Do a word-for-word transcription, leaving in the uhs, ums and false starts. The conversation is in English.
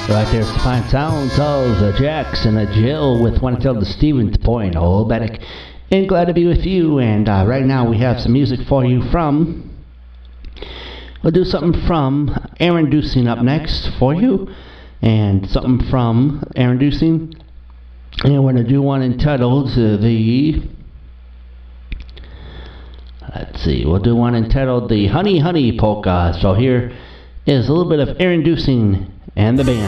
Right there's the fine sounds of the Jackson, a Jill with one till the Stevens Point, Old Bannock, and glad to be with you. And uh, right now we have some music for you from, we'll do something from Aaron Dusing up next for you, and something from Aaron Dusing, and we're going to do one entitled uh, the, let's see, we'll do one entitled the Honey Honey Polka. So here is a little bit of Aaron Dusing and the band.